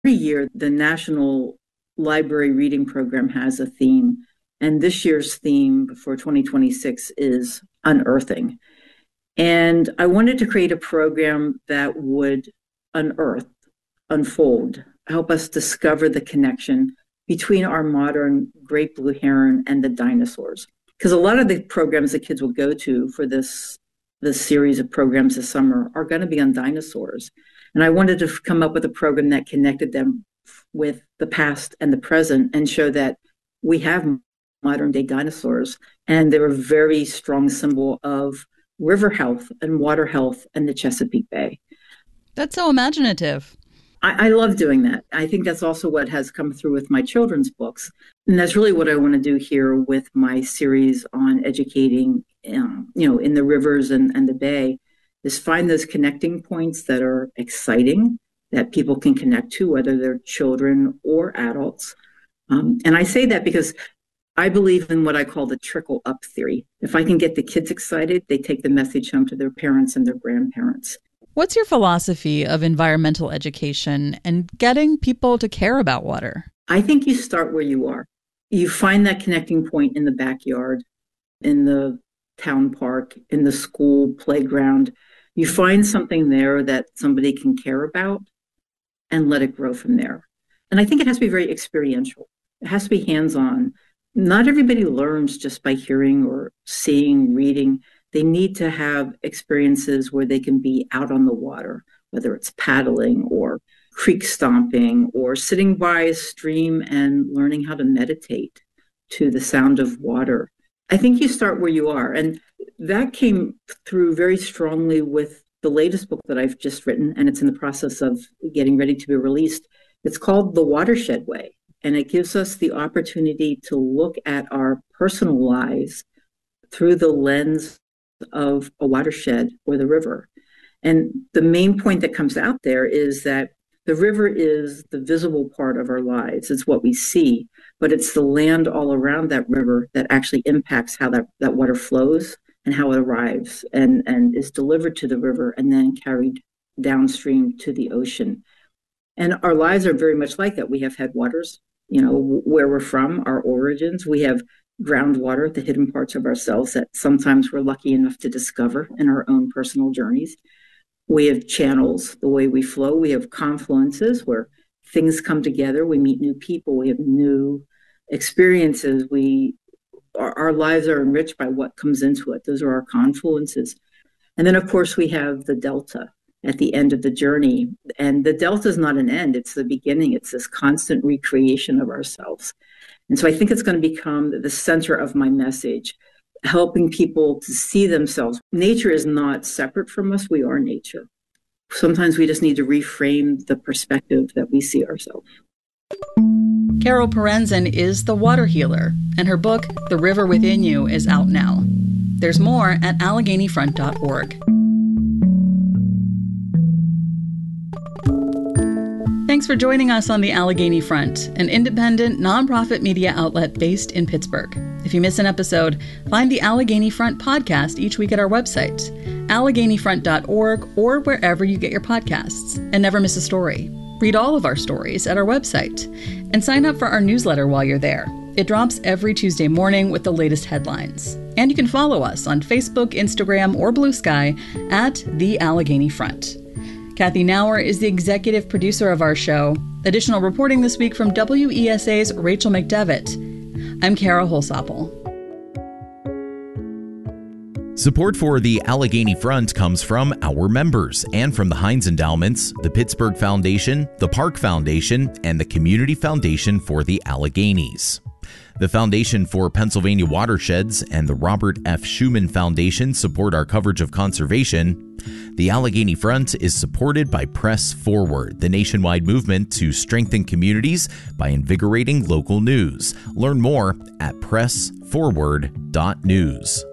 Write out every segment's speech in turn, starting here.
year, the National Library Reading Program has a theme. And this year's theme for 2026 is unearthing. And I wanted to create a program that would unearth, unfold, help us discover the connection between our modern great blue heron and the dinosaurs. Because a lot of the programs that kids will go to for this series of programs this summer are going to be on dinosaurs. And I wanted to come up with a program that connected them with the past and the present and show that we have modern day dinosaurs. And they're a very strong symbol of river health and water health and the Chesapeake Bay. That's so imaginative. I love doing that. I think that's also what has come through with my children's books. And that's really what I want to do here with my series on educating, in the rivers and the Bay, is find those connecting points that are exciting, that people can connect to, whether they're children or adults. And I say that because I believe in what I call the trickle up theory. If I can get the kids excited, they take the message home to their parents and their grandparents. What's your philosophy of environmental education and getting people to care about water? I think you start where you are. You find that connecting point in the backyard, in the town park, in the school playground. You find something there that somebody can care about and let it grow from there. And I think it has to be very experiential. It has to be hands-on. Not everybody learns just by hearing or seeing, reading. They need to have experiences where they can be out on the water, whether it's paddling or creek stomping or sitting by a stream and learning how to meditate to the sound of water. I think you start where you are. And that came through very strongly with the latest book that I've just written, and it's in the process of getting ready to be released. It's called The Watershed Way, and it gives us the opportunity to look at our personal lives through the lens of a watershed or the river. And the main point that comes out there is that the river is the visible part of our lives. It's what we see, but it's the land all around that river that actually impacts how that water flows and how it arrives and is delivered to the river and then carried downstream to the ocean. And our lives are very much like that. We have headwaters, where we're from, our origins. We have groundwater, the hidden parts of ourselves that sometimes we're lucky enough to discover in our own personal journeys. We have channels, the way we flow. We have confluences where things come together. We meet new people. We have new experiences. Our lives are enriched by what comes into it. Those are our confluences. And then, of course, we have the delta at the end of the journey. And the delta is not an end. It's the beginning. It's this constant recreation of ourselves. And so I think it's going to become the center of my message, helping people to see themselves. Nature is not separate from us. We are nature. Sometimes we just need to reframe the perspective that we see ourselves. Carol Parenzen is the water healer, and her book, The River Within You, is out now. There's more at AlleghenyFront.org. Thanks for joining us on the Allegheny Front, an independent, nonprofit media outlet based in Pittsburgh. If you miss an episode, find the Allegheny Front podcast each week at our website, AlleghenyFront.org, or wherever you get your podcasts. And never miss a story. Read all of our stories at our website. And sign up for our newsletter while you're there. It drops every Tuesday morning with the latest headlines. And you can follow us on Facebook, Instagram, or Blue Sky at The Allegheny Front. Kathy Nauer is the executive producer of our show. Additional reporting this week from WESA's Rachel McDevitt. I'm Kara Holsapple. Support for the Allegheny Front comes from our members and from the Heinz Endowments, the Pittsburgh Foundation, the Park Foundation, and the Community Foundation for the Alleghenies. The Foundation for Pennsylvania Watersheds and the Robert F. Schuman Foundation support our coverage of conservation. The Allegheny Front is supported by Press Forward, the nationwide movement to strengthen communities by invigorating local news. Learn more at pressforward.news.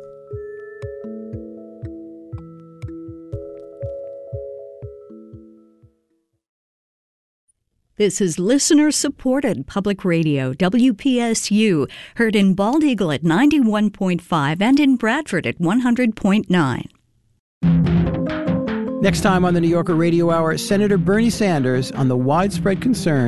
This is listener-supported public radio, WPSU, heard in Bald Eagle at 91.5 and in Bradford at 100.9. Next time on the New Yorker Radio Hour, Senator Bernie Sanders on the widespread concern